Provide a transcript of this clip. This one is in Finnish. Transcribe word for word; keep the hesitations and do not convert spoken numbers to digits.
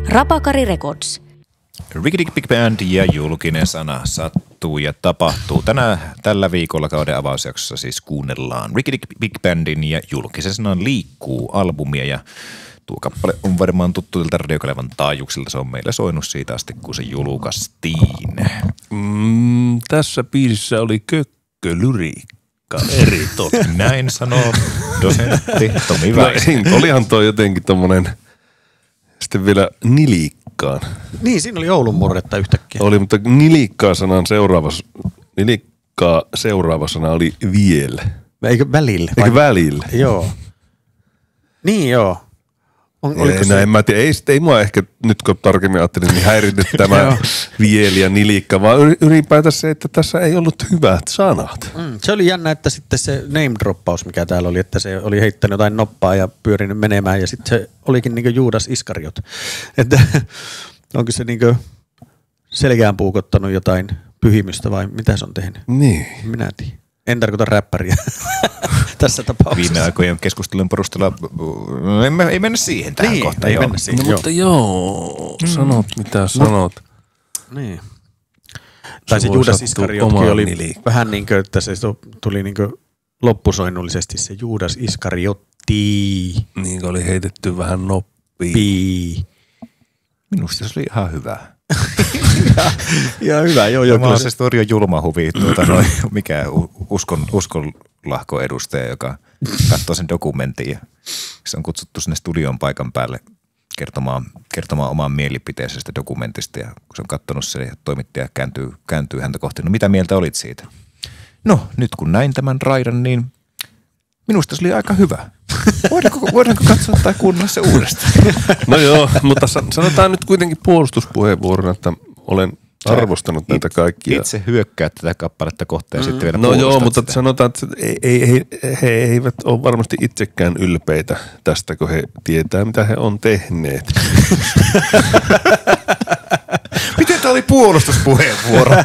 Rapakari Records. Ricky Big Band ja julkinen sana sattuu ja tapahtuu. Tänä, tällä viikolla kauden avausjaksossa siis kuunnellaan Ricky Big Bandin ja julkisen sanan liikkuu albumia ja tuo kappale on varmaan tuttu tältä Radiokalevan taajuuksilta. Se on meillä soinut siitä asti, kun se julkaistiin. Mm, tässä biisissä oli kökkölyriikka eri totta. Näin sanoo dosentti Tomi Väisänen. No, olihan toi jotenkin tommonen sitten vielä nilikkaan. Niin, siinä oli Oulun murretta yhtäkkiä. Oli, mutta nilikkaa sanan seuraava, nilikkaa seuraava sana oli vielä. Eikö välillä? Eikö välillä? Joo. Niin joo. On, ei, se? En mä tiedä, ei, ei mua ehkä nyt kun tarkemmin ajattelin, niin häirinnyt tämä vieli ja nilikka, vaan ylipäätään se, että tässä ei ollut hyvät sanat. Mm, se oli jännä, että sitten se name droppaus, mikä täällä oli, että se oli heittänyt jotain noppaa ja pyörinyt menemään ja sitten se olikin niinku Juudas Iskariot. Että onko se niinku selkään puukottanut jotain pyhimystä vai mitä se on tehnyt? Niin. Minä tiedän. En tarkoita räppäriä tässä tapauksessa. Viime aikojen keskustelun perusteella, no ei, ei mennä siihen tähän niin, kohtaan. Ei mennä siihen. No, mutta joo, sanot mitä sanot. No, niin. Tai se Juudas Iskariotkin oli nilikka. Vähän niin kuin, että se tuli niin kuin loppusoinnullisesti se Juudas Iskariotti. Niin kuin oli heitetty vähän noppiin. Pii. Minusta se oli ihan hyvä. ja, ja hyvä, joo. joo Tämä on se Storio Julmahuvi, tuota, noin, mikä uskon, uskonlahko edustaja, joka katsoo sen dokumentin ja se on kutsuttu sinne studion paikan päälle kertomaan, kertomaan omaan mielipiteensä sitä dokumentista ja kun se on katsonut se ja toimittaja kääntyy, kääntyy häntä kohti, no mitä mieltä olit siitä? No nyt kun näin tämän raidan, niin minusta se oli aika hyvä. Voidaanko, voidaanko katsoa tai kuunnella se uudestaan? No joo, mutta sanotaan nyt kuitenkin puolustuspuheenvuorona, että olen arvostanut näitä kaikkia. Itse hyökkää tätä kappaletta kohtaan ja mm. sitten vielä No joo, mutta sitä. Sanotaan, että ei, ei, he, he eivät ole varmasti itsekään ylpeitä tästä, kun he tietää, mitä he on tehneet. Miten tämä oli puolustuspuheenvuoro?